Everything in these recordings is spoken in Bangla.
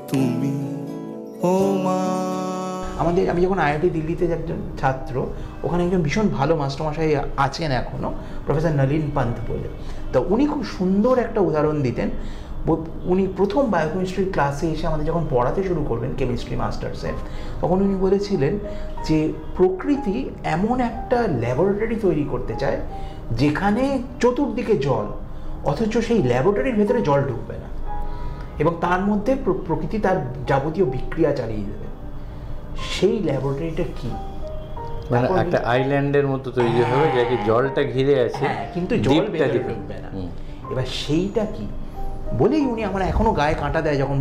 তুমি ও মা। আমি যখন আইআইটি দিল্লিতে একজন ছাত্র, ওখানে একজন ভীষণ ভালো মাস্টারমশাই আছেন এখনও, প্রফেসর নলিন পান্থ বলে। তো উনি খুব সুন্দর একটা উদাহরণ দিতেন। উনি প্রথম বায়োকেমিস্ট্রির ক্লাসে এসে আমাদের যখন পড়াতে শুরু করবেন কেমিস্ট্রি মাস্টার্সে, তখন উনি বলেছিলেন যে প্রকৃতি এমন একটা ল্যাবরেটরি তৈরি করতে চায় যেখানে চতুর্দিকে জল, অথচ সেই ল্যাবরেটরির ভেতরে জল ঢুকবে না, এবং তার মধ্যে প্রকৃতি তার যাবতীয় বিক্রিয়া চালিয়ে দেবে। সেই ল্যাবরেটরিটা কি? মানে একটা আইল্যান্ডের মতো তৈরি হবে যাকে জলটা ঘিরে আছে, কিন্তু জল ভেতরে ঢুকবে না। এবার সেইটা কি বলেই উনি আমার এখনো গায়ে কাঁটা দেয় যখন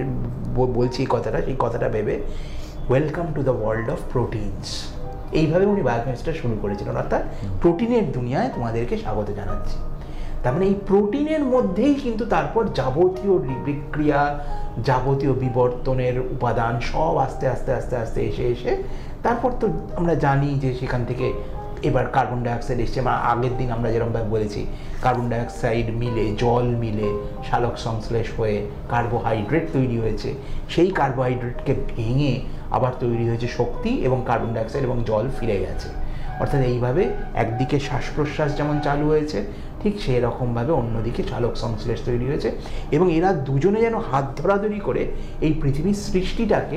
বলছি এই কথাটা, সেই কথাটা ভেবে, welcome to the world of proteins, এইভাবে উনি বায়োকেমিস্ট্রি শুরু করেছিলেন। অর্থাৎ প্রোটিনের দুনিয়ায় তোমাদেরকে স্বাগত জানাচ্ছি। তার মানে এই প্রোটিনের মধ্যেই কিন্তু তারপর যাবতীয় বিক্রিয়া, যাবতীয় বিবর্তনের উপাদান সব আস্তে আস্তে আস্তে আস্তে এসে তারপর তো আমরা জানি যে সেখান থেকে এবার কার্বন ডাইঅক্সাইড এসছে। মানে আগের দিন আমরা যেরকমভাবে বলেছি, কার্বন ডাইঅক্সাইড মিলে, জল মিলে, সালোক সংশ্লেষ হয়ে কার্বোহাইড্রেট তৈরি হয়েছে। সেই কার্বোহাইড্রেটকে ভেঙে আবার তৈরি হয়েছে শক্তি, এবং কার্বন ডাইঅক্সাইড এবং জল ফিরে গেছে। অর্থাৎ এইভাবে একদিকে শ্বাস প্রশ্বাস যেমন চালু হয়েছে, ঠিক সেই রকমভাবে অন্যদিকে সালোক সংশ্লেষ তৈরি হয়েছে, এবং এরা দুজনে যেন হাত ধরাধরি করে এই পৃথিবীর সৃষ্টিটাকে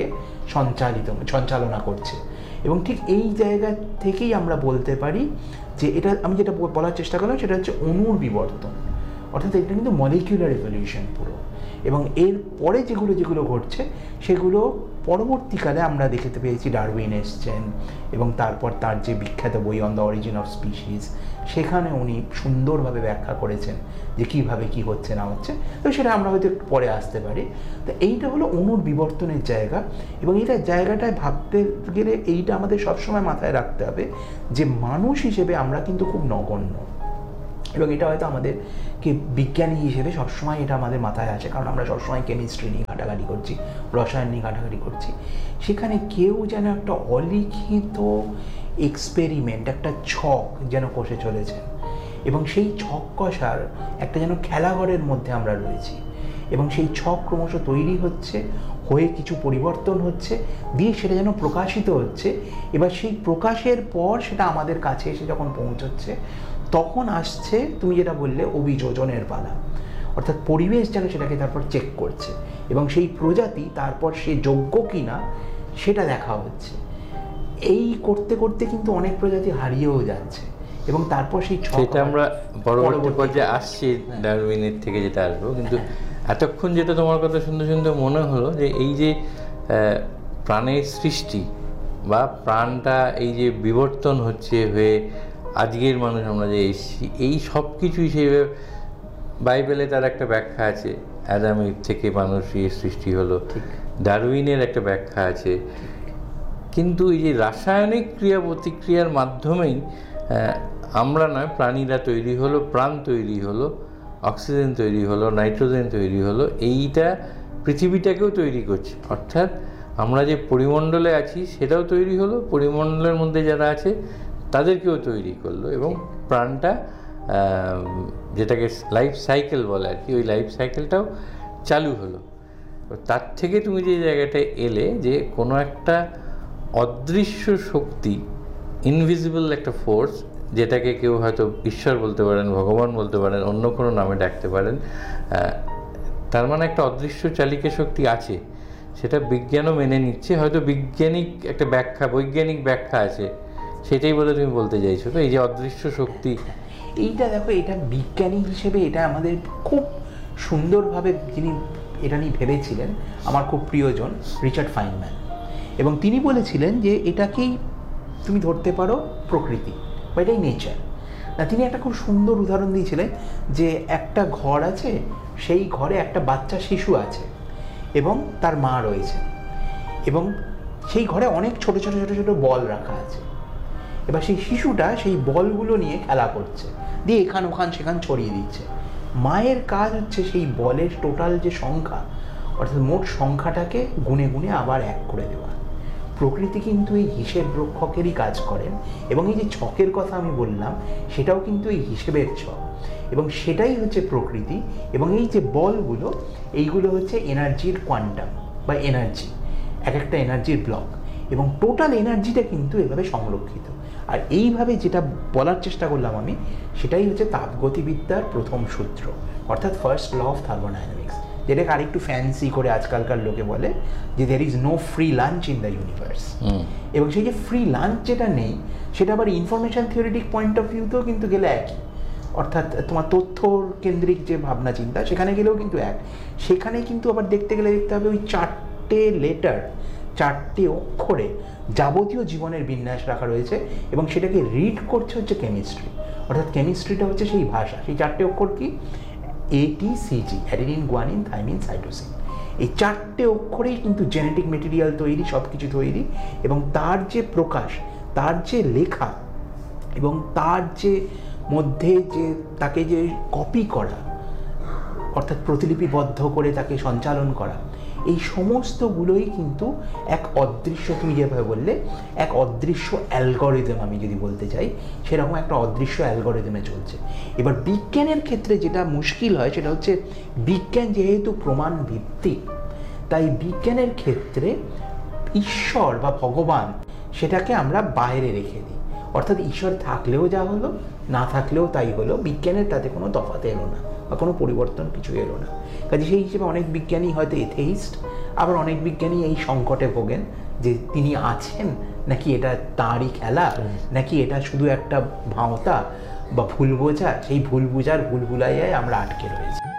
সঞ্চালনা করছে। এবং ঠিক এই জায়গা থেকেই আমরা বলতে পারি যে এটা, আমি যেটা বলার চেষ্টা করলাম সেটা হচ্ছে অণুর বিবর্তন। অর্থাৎ এটা কিন্তু মলিকিউলার রিভলিউশন পুরো। এবং এর পরে যেগুলো ঘটছে সেগুলো পরবর্তীকালে আমরা দেখতে পেয়েছি। ডারউইন এসছেন, এবং তারপর তার যে বিখ্যাত বই on the origin of species, সেখানে উনি সুন্দরভাবে ব্যাখ্যা করেছেন যে কীভাবে কী হচ্ছে না হচ্ছে। তো সেটা আমরা হয়তো একটু পরে আসতে পারি। তো এইটা হলো অণুর বিবর্তনের জায়গা, এবং এইটা জায়গাটায় ভাবতে গেলে এইটা আমাদের সবসময় মাথায় রাখতে হবে যে মানুষ হিসেবে আমরা কিন্তু খুব নগণ্য, এবং এটা হয়তো আমাদেরকে বিজ্ঞানী হিসেবে সবসময় এটা আমাদের মাথায় আছে, কারণ আমরা সবসময় কেমিস্ট্রি নিয়ে ঘাটাঘাটি করছি, রসায়ন নিয়ে ঘাটাঘাটি করছি। সেখানে কেউ যেন একটা অলিখিত এক্সপেরিমেন্ট, একটা ছক যেন কষে চলেছেন, এবং সেই ছক কষার একটা যেন খেলাঘরের মধ্যে আমরা রয়েছি, এবং সেই ছক ক্রমশ তৈরি হচ্ছে, হয়ে কিছু পরিবর্তন হচ্ছে, দিয়ে সেটা যেন প্রকাশিত হচ্ছে। এবার সেই প্রকাশের পর সেটা আমাদের কাছে এসে যখন পৌঁছচ্ছে, তখন আসছে তুমি যেটা বললে অভিযোজনের পালা। অর্থাৎ পরিবেশ যেন সেটাকে তারপর চেক করছে, এবং সেই প্রজাতি তারপর সে যোগ্য কিনা সেটা দেখা হচ্ছে। এই করতে করতে কিন্তু অনেক প্রজাতি হারিয়েও যাচ্ছে, এবং তারপর সেই সেটা আমরা পরবর্তী পর্যায়ে আসছি, ডারউইনের থেকে যেটা আসবো। কিন্তু এতক্ষণ যেটা তোমার কথা শুনতে শুনতে মনে হলো যে এই যে প্রাণের সৃষ্টি বা প্রাণটা এই যে বিবর্তন হচ্ছে হয়ে আজকের মানুষ আমরা যে এসেছি, এই সব কিছুই সেই বাইবেলে তার একটা ব্যাখ্যা আছে, অ্যাডামের থেকে মানুষের সৃষ্টি হলো, ডারউইনের একটা ব্যাখ্যা আছে। কিন্তু এই যে রাসায়নিক ক্রিয়া প্রতিক্রিয়ার মাধ্যমেই আমরা নয়, প্রাণীরা তৈরি হলো, প্রাণ তৈরি হলো, অক্সিজেন তৈরি হলো, নাইট্রোজেন তৈরি হলো, এইটা পৃথিবীটাকেও তৈরি করছে। অর্থাৎ আমরা যে পরিমণ্ডলে আছি সেটাও তৈরি হলো, পরিমণ্ডলের মধ্যে যারা আছে তাদেরকেও তৈরি করলো, এবং প্রাণটা যেটাকে লাইফ সাইকেল বলে আর কি, ওই লাইফ সাইকেলটাও চালু হলো। তার থেকে তুমি যে জায়গাটায় এলে যে কোনো একটা অদৃশ্য শক্তি, ইনভিজিবল একটা ফোর্স, যেটাকে কেউ হয়তো ঈশ্বর বলতে পারেন, ভগবান বলতে পারেন, অন্য কোনো নামে ডাকতে পারেন, তার মানে একটা অদৃশ্য চালিকা শক্তি আছে, সেটা বিজ্ঞানও মেনে নিচ্ছে। হয়তো বৈজ্ঞানিক একটা ব্যাখ্যা, বৈজ্ঞানিক ব্যাখ্যা আছে, সেটাই বলে তুমি বলতে চাইছো তো, এই যে অদৃশ্য শক্তি। এইটা দেখো, এটা বিজ্ঞানী হিসেবে এটা আমাদের খুব সুন্দরভাবে যিনি এটা নিয়ে ভেবেছিলেন, আমার খুব প্রিয়জন রিচার্ড ফাইনম্যান, এবং তিনি বলেছিলেন যে এটাকেই তুমি ধরতে পারো প্রকৃতি, বা এটাই নেচার। না, তিনি একটা খুব সুন্দর উদাহরণ দিয়েছিলেন যে একটা ঘর আছে, সেই ঘরে একটা বাচ্চা শিশু আছে এবং তার মা রয়েছে, এবং সেই ঘরে অনেক ছোট ছোট ছোট ছোট বল রাখা আছে। এবার সেই শিশুটা সেই বলগুলো নিয়ে খেলা করছে, দিয়ে এখান ওখান সেখান ছড়িয়ে দিচ্ছে। মায়ের কাজ হচ্ছে সেই বলের টোটাল যে সংখ্যা, অর্থাৎ মোট সংখ্যাটাকে গুনে গুনে আবার এক করে দেওয়া। প্রকৃতি কিন্তু এই হিসেব রক্ষকেরই কাজ করেন, এবং এই যে ছকের কথা আমি বললাম সেটাও কিন্তু এই হিসেবের ছক, এবং সেটাই হচ্ছে প্রকৃতি। এবং এই যে বলগুলো, এইগুলো হচ্ছে এনার্জির কোয়ান্টাম, বা এনার্জি, এক একটা এনার্জির ব্লক, এবং টোটাল এনার্জিটা কিন্তু এভাবে সংরক্ষিত। আর এইভাবে যেটা বলার চেষ্টা করলাম আমি, সেটাই হচ্ছে তাপগতিবিদ্যার প্রথম সূত্র, অর্থাৎ ফার্স্ট ল অফ থার্মোডাইনামিক্স, যেটাকে আরেকটু ফ্যান্সি করে আজকালকার লোকে বলে যে there is no free lunch in the universe. এবং সেই যে ফ্রি লাঞ্চ যেটা নেই, সেটা আবার ইনফরমেশন থিওরিটিক পয়েন্ট অফ ভিউতেও কিন্তু গেলে একই, অর্থাৎ তোমার তথ্য কেন্দ্রিক যে ভাবনা চিন্তা, সেখানে গেলেও কিন্তু এক। সেখানে কিন্তু আবার দেখতে গেলে দেখতে হবে ওই 4টে লেটার, 4টে অক্ষরে যাবতীয় জীবনের বিন্যাস রাখা রয়েছে, এবং সেটাকে রিড করছে হচ্ছে কেমিস্ট্রি। অর্থাৎ কেমিস্ট্রিটা হচ্ছে সেই ভাষা, সেই 4টে অক্ষর কি, ATCG, adenine, guanine, thymine, cytosine. এই 4টে অক্ষরেই কিন্তু জেনেটিক মেটেরিয়াল তৈরি, সব কিছু তৈরি, এবং তার যে প্রকাশ, তার যে লেখা, এবং তার যে মধ্যে যে তাকে যে কপি করা, অর্থাৎ প্রতিলিপিবদ্ধ করে তাকে সঞ্চালন করা, এই সমস্তগুলোই কিন্তু এক অদৃশ্য, তুমি যেভাবে বললে, এক অদৃশ্য অ্যালগরিদম, আমি যদি বলতে চাই সেরকম একটা অদৃশ্য অ্যালগরিদমে চলছে। এবার বিজ্ঞানের ক্ষেত্রে যেটা মুশকিল হয় সেটা হচ্ছে, বিজ্ঞান যেহেতু প্রমাণ ভিত্তিক, তাই বিজ্ঞানের ক্ষেত্রে ঈশ্বর বা ভগবান সেটাকে আমরা বাইরে রেখে দিই। অর্থাৎ ঈশ্বর থাকলেও যা হলো, না থাকলেও তাই হলো, বিজ্ঞানের তাতে কোনো তফাৎ এলো না বা কোনো পরিবর্তন কিছু এলো না। কাজে সেই হিসেবে অনেক বিজ্ঞানী হয়তো এথেইস্ট, আবার অনেক বিজ্ঞানী এই সংকটে ভোগেন যে তিনি আছেন নাকি এটা তাঁরই খেলা, নাকি এটা শুধু একটা ভাঁওতা বা ভুল বোঝা, সেই ভুল বোঝার ভুল ভুলাইয়ায় আমরা আটকে রয়েছি।